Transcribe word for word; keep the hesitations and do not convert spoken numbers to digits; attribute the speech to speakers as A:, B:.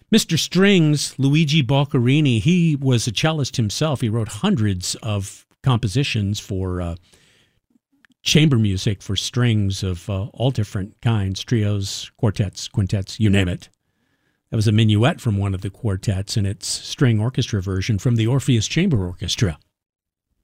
A: Mister Strings, Luigi Boccherini, he was a cellist himself. He wrote hundreds of compositions for uh, chamber music for strings of uh, all different kinds, trios, quartets, quintets, you name it. That was a minuet from one of the quartets in its string orchestra version from the Orpheus Chamber Orchestra.